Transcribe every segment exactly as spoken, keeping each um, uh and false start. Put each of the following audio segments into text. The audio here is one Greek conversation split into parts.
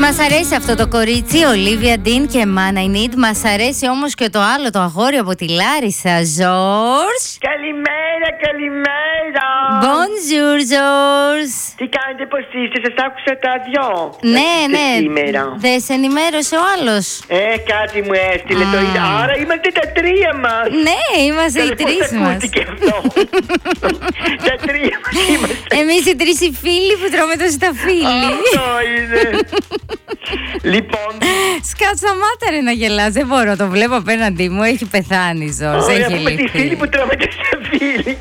Μας αρέσει αυτό το κορίτσι, Olivia Dean και Man I Need. Μας αρέσει όμως και το άλλο, το αγόρι από τη Λάρισα, George. Καλημέρα, καλημέρα. Bonjour, George. Τι κάνετε, πως είστε, σας άκουσα τα δυο. Ναι, ναι, σήμερα. δεν σε ενημέρωσε ο άλλος. Ε, κάτι μου έστειλε Α. το ίδιο. Άρα είμαστε τα τρία μας. Ναι, είμαστε οι τρεις μας. Ακούστηκε αυτό. Τα τρία μας είμαστε. Εμείς οι τρεις οι φίλοι που τρώμε τόση τα φίλοι. Αυτό είναι. Λοιπόν, Σκατσαμάτα ρε να γελάς, δεν μπορώ, το βλέπω απέναντί μου, έχει πεθάνει Ζόρς, ωραία, έχει πούμε τη φίλη λυθεί. που τρώμε τα φίλοι.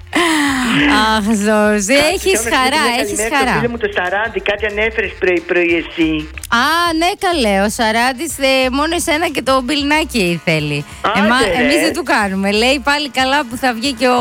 Αχ Ζόρς, έχεις Θέλω να χαρά, στείλω μια έχεις καλημέρα στο χαρά. φίλο μου το Σαράντι, κάτι ανέφερες πρωί πρωί εσύ. Α, ναι καλέ, ο Σαράντης ε, μόνο εσένα και το μπιλνάκι θέλει. Άντε, ρε. Εμείς δεν του κάνουμε, λέει πάλι καλά που θα βγει και ο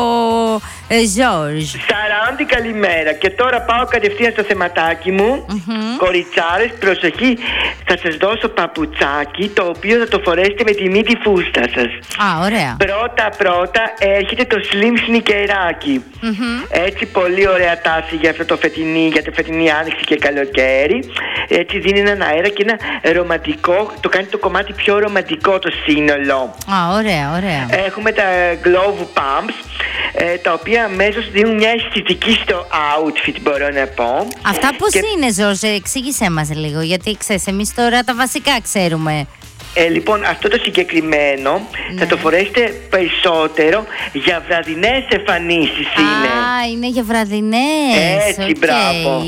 ε, Ζόρς. Σαράντι, καλημέρα. Και τώρα πάω κατευθείαν στο θεματάκι μου. Κοριτσάρες, προσοχή. Θα σας δώσω παπουτσάκι, το οποίο θα το φορέσετε με τη μύτη φούστα σας. Α, ωραία. Πρώτα πρώτα έρχεται το slim σνικεράκι. Έτσι πολύ ωραία τάση για αυτό το φετινή, για το φετινή άνοιξη και καλοκαίρι. Έτσι δίνει έναν αέρα και ένα ρομαντικό, το κάνει το κομμάτι πιο ρομαντικό το σύνολο. Α, ωραία, ωραία. Έχουμε τα glove pumps, ε, τα οποία αμέσως δίνουν μια αισθητική στο outfit, μπορώ να πω. Αυτά πώς Και- είναι Ζόρς, εξήγησέ μας λίγο, γιατί ξέρεις, εμείς τώρα τα βασικά ξέρουμε. Ε, λοιπόν, αυτό το συγκεκριμένο θα το φορέσετε περισσότερο για βραδινές εμφανίσεις είναι. Α, είναι για βραδινές. Έτσι, οκ. μπράβο.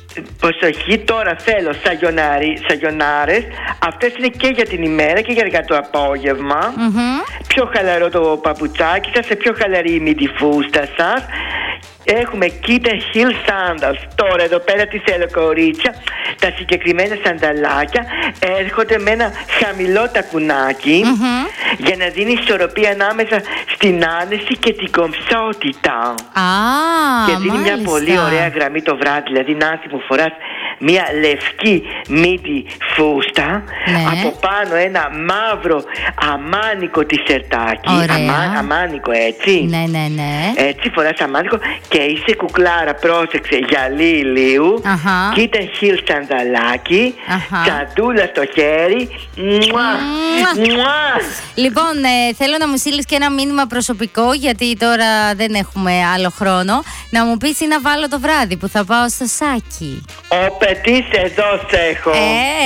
Προσοχή, τώρα θέλω σαγιονάρι, σαγιονάρες. Αυτές είναι και για την ημέρα και για το απόγευμα. Μμμ. Πιο χαλαρό το παπουτσάκι σας, σε πιο χαλαρή η μύτη φούστα σας. Έχουμε Kitten Heel Sandals. Τώρα εδώ πέρα τι θέλω, κορίτσια. Τα συγκεκριμένα σανταλάκια έρχονται με ένα χαμηλό τακουνάκι για να δίνει ισορροπία ανάμεσα στην άνεση και την κομψότητα. Α, Και δίνει μια μάλιστα. πολύ ωραία γραμμή το βράδυ. Δηλαδή, Νάνση, μου φοράς μια λευκή μύτη φούστα, Ναι. από πάνω ένα μαύρο αμάνικο τισερτάκι. Ωραία. Αμά, αμάνικο, έτσι. Ναι, ναι, ναι. Έτσι, φοράς αμάνικο και είσαι κουκλάρα. Πρόσεξε, γυαλί ηλίου. Αχα. Κοίτα χιλ σανταλάκι. Αχα. Τσαντούλα στο χέρι. Μουά, Μουά. μουά. Λοιπόν, ε, θέλω να μου στείλεις και ένα μήνυμα προσωπικό, γιατί τώρα δεν έχουμε άλλο χρόνο. Να μου πεις τι να βάλω το βράδυ που θα πάω στο Σάκι. Ο Πετής εδώ σε έχω. Ε,